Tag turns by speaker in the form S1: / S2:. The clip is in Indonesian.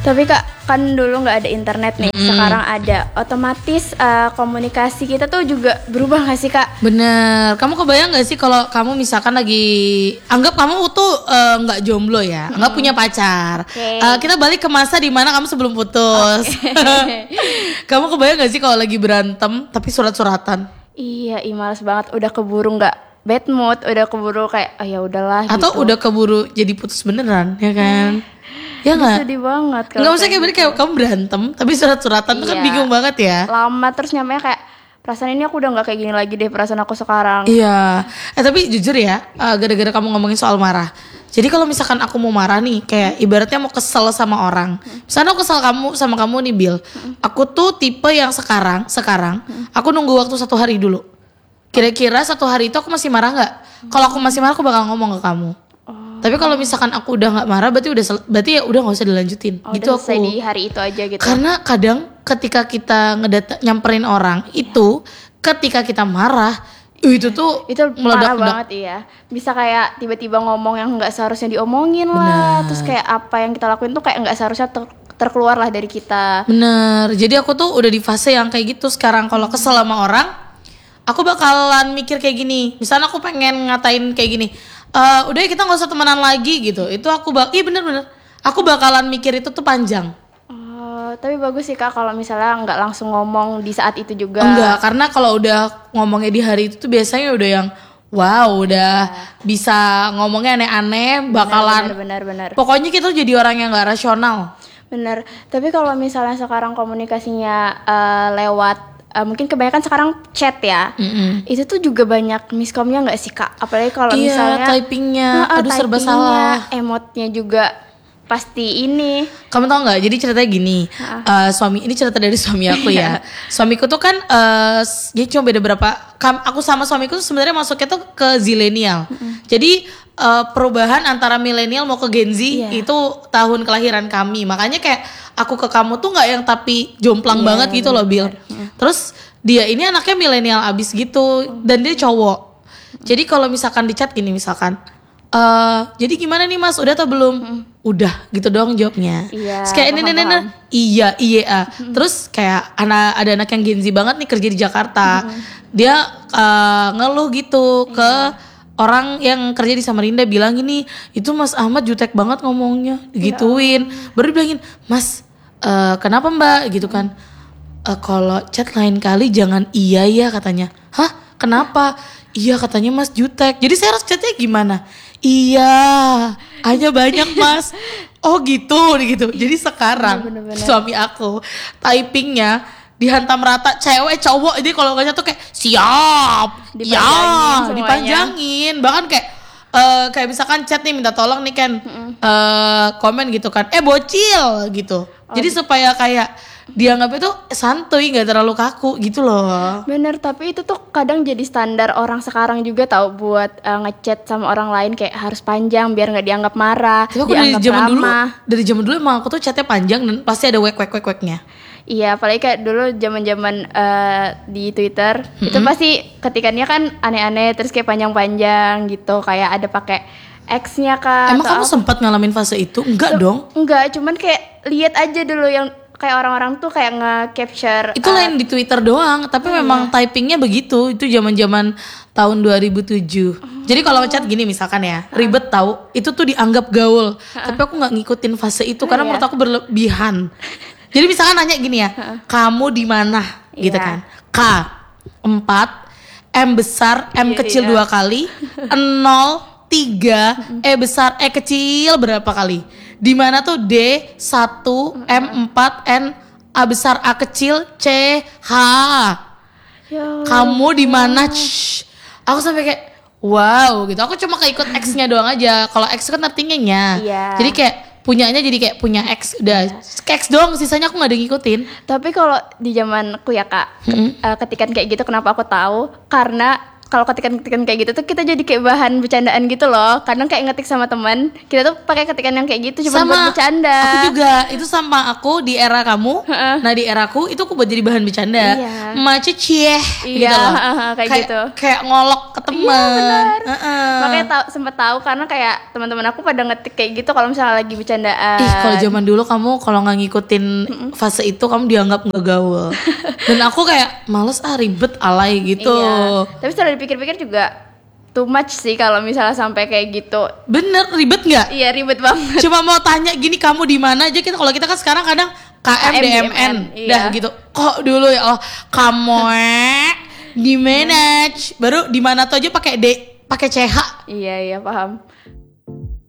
S1: Tapi Kak, kan dulu nggak ada internet nih, sekarang ada. Otomatis komunikasi kita tuh juga berubah nggak sih Kak?
S2: Bener, kamu kebayang gak sih kalau kamu misalkan lagi, anggap kamu tuh nggak jomblo ya, nggak punya pacar.
S1: Oke.
S2: Kita balik ke masa dimana kamu sebelum putus. Kamu kebayang gak sih kalau lagi berantem tapi surat-suratan?
S1: Iya, males banget. Udah keburu nggak bad mood, udah keburu kayak ya udahlah.
S2: Atau
S1: gitu.
S2: udah keburu jadi putus beneran, ya kan? Ya nggak?
S1: Sedih banget. kalau
S2: Nggak usah kayak
S1: gitu.
S2: kayak kamu berantem tapi surat-suratan tuh kan
S1: Iya.
S2: bingung banget ya.
S1: Lama terus nyampe kayak perasaan ini aku udah nggak kayak gini lagi deh, perasaan aku sekarang.
S2: Iya, tapi jujur ya, gara-gara kamu ngomongin soal marah. Jadi kalau misalkan aku mau marah nih, kayak ibaratnya mau kesel sama orang. Misalnya aku kesel sama kamu nih Bill. Aku tuh tipe yang sekarang, aku nunggu waktu 1 hari dulu. Kira-kira 1 hari itu aku masih marah nggak? Kalau aku masih marah, aku bakal ngomong ke kamu. Tapi kalau misalkan aku udah nggak marah, berarti ya udah nggak usah dilanjutin.
S1: Oh,
S2: Gitu
S1: udah
S2: aku.
S1: selesai di hari itu aja gitu.
S2: Karena kadang ketika kita nyamperin orang itu, ketika kita marah, itu tuh
S1: Itu parah
S2: meledak-ledak.
S1: banget iya. Bisa kayak tiba-tiba ngomong yang nggak seharusnya diomongin lah.
S2: Benar.
S1: Terus kayak apa yang kita lakuin tuh kayak nggak seharusnya terkeluar lah dari kita.
S2: Bener, jadi aku tuh udah di fase yang kayak gitu sekarang. Kalau kesel sama orang, aku bakalan mikir kayak gini. Misalnya aku pengen ngatain kayak gini, udah ya kita nggak usah temenan lagi gitu. Itu iya bener. Aku bakalan mikir itu tuh panjang.
S1: Tapi bagus sih Kak kalau misalnya nggak langsung ngomong di saat itu juga.
S2: Enggak, karena kalau udah ngomongnya di hari itu tuh biasanya udah yang wow, udah bisa ngomongnya aneh-aneh, bakalan
S1: Benar.
S2: pokoknya kita tuh jadi orang yang nggak rasional.
S1: Bener. Tapi kalau misalnya sekarang komunikasinya lewat mungkin kebanyakan sekarang chat ya. Itu tuh juga banyak miskomnya nggak sih Kak? Apalagi kalau
S2: Iya,
S1: misalnya
S2: typingnya, aduh serba
S1: typingnya,
S2: salah.
S1: emotnya juga pasti ini.
S2: Kamu tau nggak? Jadi ceritanya gini, ini cerita dari suami aku ya. Suamiku tuh kan, dia cuma beda berapa. Aku sama suamiku tuh sebenarnya masuknya tuh ke zilenial. Jadi perubahan antara milenial mau ke Gen Z itu tahun kelahiran kami. Makanya kayak aku ke kamu tuh nggak yang tapi jomplang banget gitu loh, Bill. Terus dia ini anaknya milenial abis gitu dan dia cowok. Jadi kalau misalkan di chat gini misalkan. Jadi gimana nih Mas, udah atau belum? Udah gitu doang jawabnya.
S1: Iya,
S2: Terus kayak
S1: paham.
S2: iya. Terus kayak ada anak yang Gen Z banget nih kerja di Jakarta. Dia ngeluh gitu ke orang yang kerja di Samarinda, bilang gini, itu Mas Ahmad jutek banget ngomongnya, digituin. Baru bilangin, Mas kenapa Mbak gitu kan? Kalau chat lain kali jangan iya ya katanya. Hah? Kenapa? Iya katanya Mas jutek. Jadi saya harus chatnya gimana? Iya, hanya banyak Mas. Oh gitu. Jadi sekarang
S1: Bener-bener.
S2: suami aku typingnya dihantam rata, cewek cowok. Jadi kalau ngajak tuh kayak siap,
S1: Dipanjangin semuanya.
S2: dipanjangin. Bahkan kayak misalkan chat nih minta tolong nih kan, komen gitu kan, bocil gitu. Jadi supaya kayak dianggap itu santuy, nggak terlalu kaku gitu loh.
S1: Bener, tapi itu tuh kadang jadi standar orang sekarang juga tahu buat ngechat sama orang lain kayak harus panjang biar nggak dianggap marah,
S2: Tapi aku dari
S1: dianggap
S2: zaman
S1: ramah.
S2: dulu emang aku tuh chatnya panjang dan pasti ada wek-wek-weknya.
S1: Iya, apalagi kayak dulu zaman-zaman di Twitter itu pasti ketikannya kan aneh-aneh terus kayak panjang-panjang gitu, kayak ada pakai X-nya kan.
S2: Emang kamu sempat ngalamin fase itu? Enggak dong.
S1: Enggak, cuman kayak lihat aja dulu yang kayak orang-orang tuh kayak nge-capture.
S2: Itu lain di Twitter doang, tapi memang typingnya begitu. Itu zaman-zaman tahun 2007. Jadi kalau chat gini misalkan ya, ribet tahu, itu tuh dianggap gaul. Tapi aku nggak ngikutin fase itu karena menurut aku berlebihan. Jadi misalkan nanya gini ya, kamu di mana? Gitu
S1: Iya.
S2: kan. K 4, M besar, M kecil 2 kali, 0 3, E besar, E kecil berapa kali? Di mana tuh D 1, M 4, N A besar, A kecil, C H.
S1: Ya,
S2: Kamu di mana? Aku sampai kayak wow gitu. Aku cuma keikut X-nya doang aja. Kalau X kan artinya nya.
S1: Iya.
S2: Jadi kayak punya X udah X doang, sisanya aku nggak ada ngikutin.
S1: tapi kalau di zamanku ya Kak, ketikan kayak gitu kenapa aku tahu? Karena kalau ketikan-ketikan kayak gitu tuh kita jadi kayak bahan bercandaan gitu loh. Kadang kayak ngetik sama teman, kita tuh pakai ketikan yang kayak gitu cuma buat bercanda.
S2: Aku juga, itu sama aku di era kamu. Nah di eraku itu aku buat jadi bahan bercanda.
S1: Iya.
S2: Macet cieh gitu loh.
S1: Kayak gitu.
S2: Kayak ngolok ke teman.
S1: Iya benar. Makanya sempet tahu karena kayak teman-teman aku pada ngetik kayak gitu kalau misalnya lagi bercandaan.
S2: Ih, kalau zaman dulu kamu kalau nggak ngikutin fase itu kamu dianggap nggak gaul. Dan aku kayak males ribet alay gitu.
S1: Iya. Tapi setelah dipikir-pikir juga too much sih kalau misalnya sampai kayak gitu.
S2: Bener, ribet nggak?
S1: Iya ribet banget.
S2: Cuma mau tanya gini, kamu di mana aja kita, kalau kita kan sekarang kadang KM DMN,
S1: iya.
S2: dah gitu. Kok dulu ya Allah, kamu di mana? Baru di mana tuh aja pakai D, pakai CH.
S1: Iya paham.